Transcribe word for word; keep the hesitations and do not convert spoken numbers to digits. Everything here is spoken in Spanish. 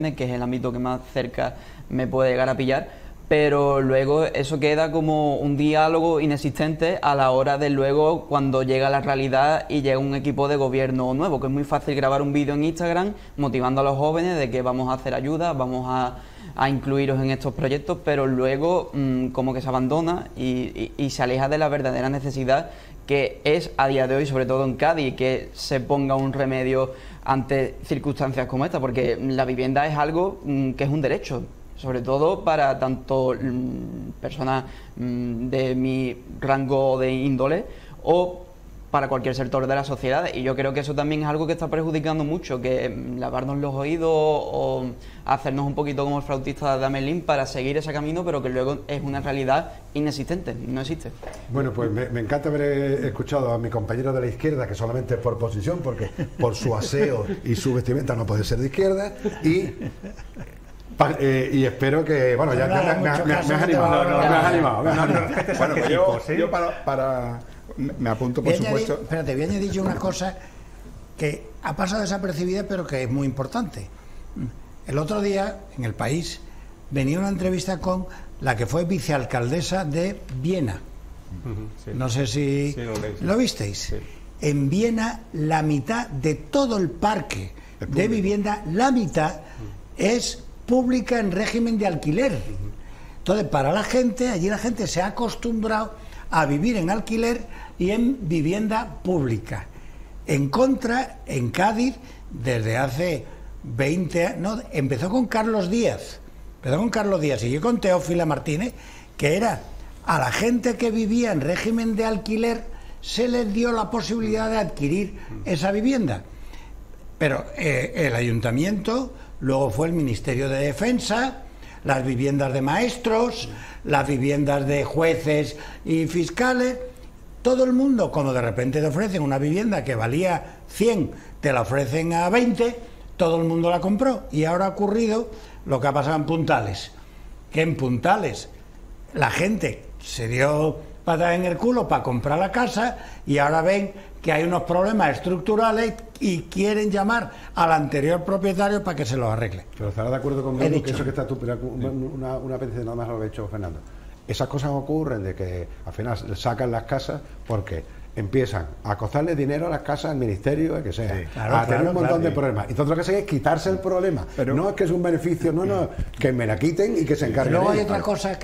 que es el ámbito que más cerca me puede llegar a pillar, pero luego eso queda como un diálogo inexistente a la hora de luego cuando llega la realidad y llega un equipo de gobierno nuevo, que es muy fácil grabar un vídeo en Instagram motivando a los jóvenes de que vamos a hacer ayuda, vamos a, a incluiros en estos proyectos, pero luego mmm, como que se abandona y, y, y se aleja de la verdadera necesidad que es a día de hoy, sobre todo en Cádiz, que se ponga un remedio ante circunstancias como esta, porque la vivienda es algo mmm, que es un derecho, sobre todo para tanto mmm, personas mmm, de mi rango de índole o para cualquier sector de la sociedad, y yo creo que eso también es algo que está perjudicando mucho, que mmm, lavarnos los oídos o hacernos un poquito como el flautista de Amelín para seguir ese camino, pero que luego es una realidad inexistente, no existe. Bueno, pues me, me encanta haber escuchado a mi compañero de la izquierda, que solamente es por posición, porque por su aseo y su vestimenta no puede ser de izquierda, y... Eh, y espero que, bueno, ya me, me, me, me has animado, me has animado, me has animado. Bueno, pues yo, yo para, para, me apunto, por supuesto. Añadir, espérate, voy a añadir yo una cosa que ha pasado desapercibida, pero que es muy importante. El otro día, en El País, venía una entrevista con la que fue vicealcaldesa de Viena. Sí. No sé si sí, lo, leí, sí. ¿Lo visteis. Sí. En Viena, la mitad de todo el parque de vivienda, la mitad es pública en régimen de alquiler. Entonces, para la gente, allí la gente se ha acostumbrado a vivir en alquiler y en vivienda pública. En contra, en Cádiz, desde hace veinte años, no, empezó con Carlos Díaz, empezó con Carlos Díaz y yo con Teófila Martínez, que era a la gente que vivía en régimen de alquiler se les dio la posibilidad de adquirir esa vivienda. Pero eh, el ayuntamiento, luego fue el Ministerio de Defensa, las viviendas de maestros, las viviendas de jueces y fiscales, todo el mundo, como de repente te ofrecen una vivienda que valía cien, te la ofrecen a veinte, todo el mundo la compró. Y ahora ha ocurrido lo que ha pasado en Puntales, que en Puntales la gente se dio patada en el culo para comprar la casa y ahora ven que hay unos problemas estructurales y quieren llamar al anterior propietario para que se los arregle. Pero estarás de acuerdo conmigo que eso que está tú, una, una vez nada más lo ha hecho Fernando. Esas cosas ocurren de que al final sacan las casas porque empiezan a costarle dinero a las casas, al ministerio, que sea, sí, claro, a tener claro, un montón claro, de problemas. Entonces lo que se hace es quitarse el problema. Pero no es que es un beneficio, no, no, que me la quiten y que se encarguen. Luego hay otra cosa que